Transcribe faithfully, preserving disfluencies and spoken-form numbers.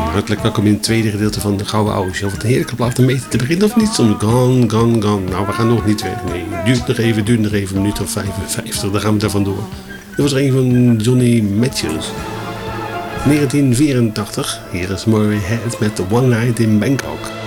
Hartelijk welkom in het tweede gedeelte van de Gouden Oude Show. Wat een heerlijke plaat om mee te beginnen of niet? Soms gone, gone, gone. Nou, we gaan nog niet weg. Nee, duurt nog even, duurt nog even, een minuut of vijfenvijftig. Dan gaan we er vandoor. Dit was er een van Johnny Matthews. negentien vierentachtig. Hier is Murray Head met The One Night in Bangkok.